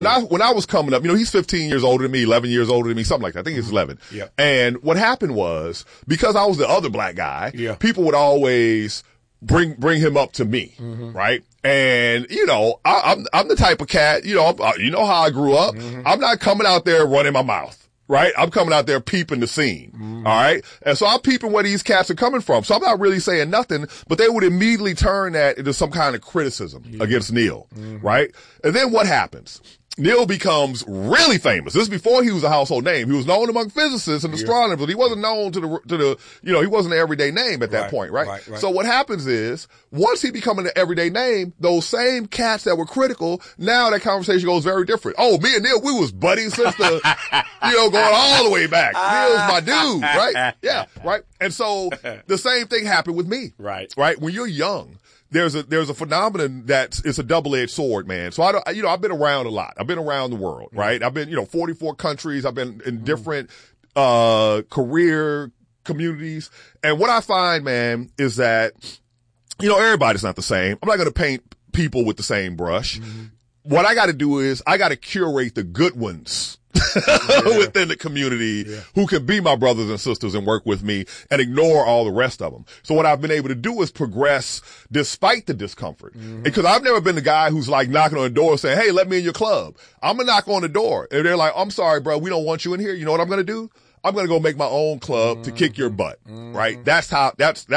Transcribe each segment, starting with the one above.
When I was coming up, he's 15 years older than me, 11 years older than me, something like that. I think it's 11. Yeah. And what happened was, because I was the other black guy, people would always bring him up to me, right? And, I'm the type of cat, you know how I grew up. I'm not coming out there running my mouth. Right? I'm coming out there peeping the scene. All right? And so I'm peeping where these cats are coming from. So I'm not really saying nothing, but they would immediately turn that into some kind of criticism against Neil. Right? And then what happens? Neil becomes really famous. This is before he was a household name. He was known among physicists and astronomers, but he wasn't known to the, he wasn't an everyday name at that point, right? So what happens is, once he becomes an everyday name, those same cats that were critical, now that conversation goes very different. Oh, me and Neil, we was buddies since the, going all the way back. Neil's my dude, right? Yeah, right? And so the same thing happened with me. Right. Right? When you're young, there's a phenomenon it's a double-edged sword, man. So I've been around a lot. I've been around the world, right? I've been, 44 countries. I've been in different, career communities. And what I find, man, is that, everybody's not the same. I'm not going to paint people with the same brush. What I got to do is I got to curate the good ones within the community who can be my brothers and sisters and work with me and ignore all the rest of them. So what I've been able to do is progress despite the discomfort. Because I've never been the guy who's like knocking on the door saying, hey, let me in your club. I'm going to knock on the door. And they're like, I'm sorry, bro, we don't want you in here. You know what I'm going to do? I'm going to go make my own club to kick your butt, right? That's how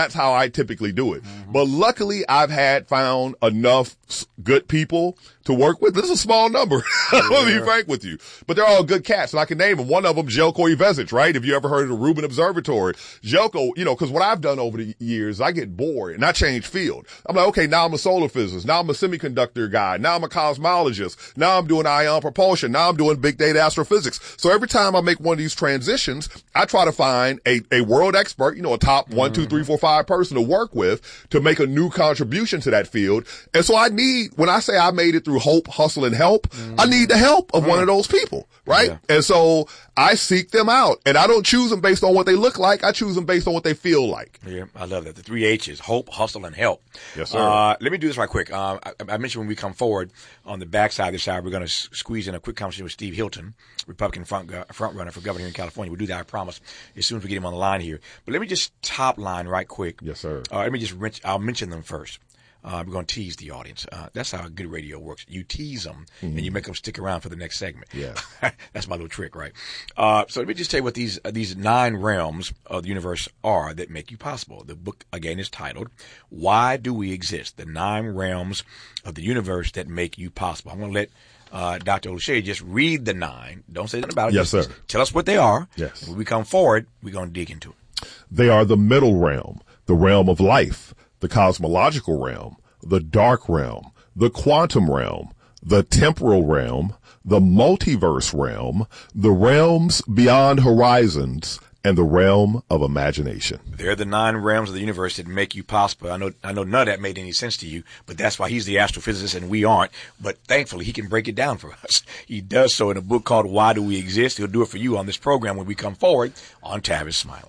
I typically do it. But luckily I've found enough good people to work with. This is a small number. I'm going to be frank with you, but they're all good cats. And I can name them. One of them, Jelko Ivezic, right? If you ever heard of the Rubin Observatory, Jelko, cause what I've done over the years, I get bored and I change field. I'm like, okay, now I'm a solar physicist. Now I'm a semiconductor guy. Now I'm a cosmologist. Now I'm doing ion propulsion. Now I'm doing big data astrophysics. So every time I make one of these transitions, I try to find a world expert, a top 1, 2, 3, 4, 5 person to work with to make a new contribution to that field. And so when I say I made it through hope, hustle, and help, I need the help of one of those people, right? Yeah. And so I seek them out, and I don't choose them based on what they look like. I choose them based on what they feel like. Yeah, I love that. The 3 H's, hope, hustle, and help. Yes, sir. Let me do this right quick. I mentioned when we come forward on the backside of this hour, we're going to squeeze in a quick conversation with Steve Hilton, Republican front runner for governor here in California. We'll do that, I promise, as soon as we get him on the line here. But let me just top line right quick. Yes, sir. I'll mention them first. We're going to tease the audience. That's how good radio works. You tease them, and you make them stick around for the next segment. Yeah. That's my little trick, right? So let me just tell you what these 9 realms of the universe are that make you possible. The book, again, is titled, Why Do We Exist? The 9 realms of the universe that make you possible. I'm going to let Dr. O'Shea just read the 9. Don't say nothing about it. Yes, sir. Tell us what they are. Yes. And when we come forward, we're going to dig into it. They are the middle realm, the realm of life, the cosmological realm, the dark realm, the quantum realm, the temporal realm, the multiverse realm, the realms beyond horizons, and the realm of imagination. They're the 9 realms of the universe that make you possible. I know none of that made any sense to you, but that's why he's the astrophysicist and we aren't. But thankfully, he can break it down for us. He does so in a book called Why Do We Exist? He'll do it for you on this program when we come forward on Tavis Smiley.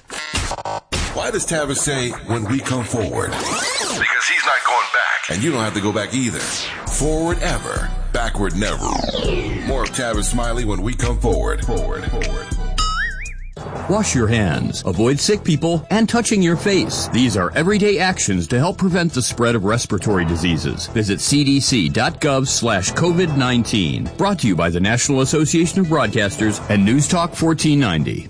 Why does Tavis say, when we come forward? Because he's not going back. And you don't have to go back either. Forward ever, backward never. More of Tavis Smiley when we come forward. Wash your hands, avoid sick people, and touching your face. These are everyday actions to help prevent the spread of respiratory diseases. Visit cdc.gov/COVID-19. Brought to you by the National Association of Broadcasters and News Talk 1490.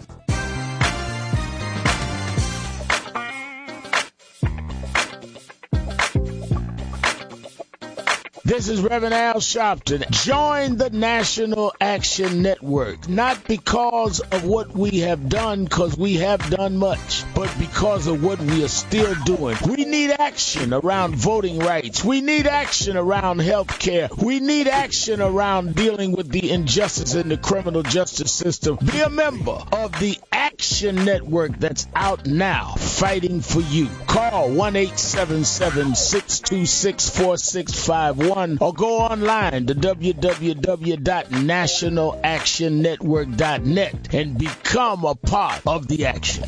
This is Reverend Al Sharpton. Join the National Action Network, not because of what we have done, because we have done much, but because of what we are still doing. We need action around voting rights. We need action around health care. We need action around dealing with the injustice in the criminal justice system. Be a member of the Action Network that's out now, fighting for you. Call 1-877-626-4651. Or go online to www.nationalactionnetwork.net and become a part of the action.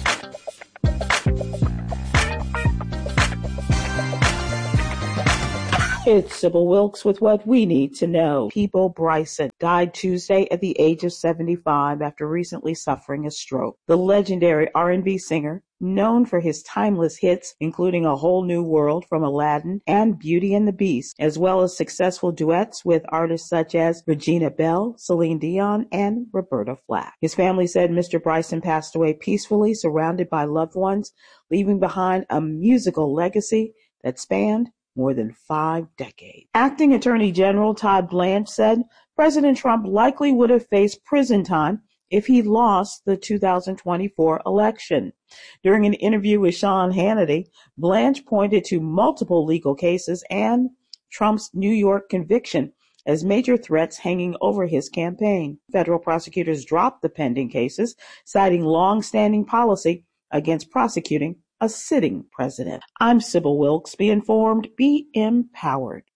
It's Sybil Wilkes with what we need to know. Peabo Bryson died Tuesday at the age of 75 after recently suffering a stroke. The legendary R&B singer, known for his timeless hits, including A Whole New World from Aladdin and Beauty and the Beast, as well as successful duets with artists such as Regina Belle, Celine Dion, and Roberta Flack. His family said Mr. Bryson passed away peacefully, surrounded by loved ones, leaving behind a musical legacy that spanned more than 5 decades. Acting Attorney General Todd Blanche said President Trump likely would have faced prison time if he lost the 2024 election. During an interview with Sean Hannity, Blanche pointed to multiple legal cases and Trump's New York conviction as major threats hanging over his campaign. Federal prosecutors dropped the pending cases, citing long-standing policy against prosecuting a sitting president. I'm Sybil Wilkes. Be informed, be empowered.